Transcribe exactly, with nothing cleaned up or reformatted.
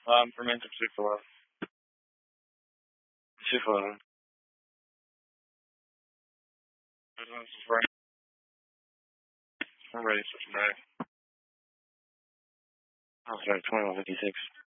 Um, romantic six eleven. six eleven. This is right. I'm ready to switch back. Oh, sorry, twenty-one fifty-six.